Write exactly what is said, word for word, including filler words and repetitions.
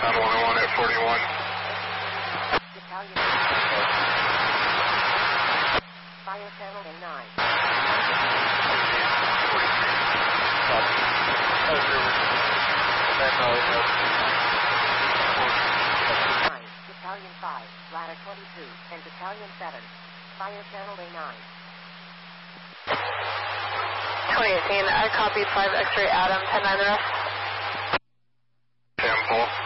nine one one at forty-one. Battalion Fire Channel A nine. nine, Battalion five, Ladder twenty-two, and Battalion seven, Fire Channel A nine. twenty eighteen, I copied five X-ray Adam, ten nine the rest. Temple.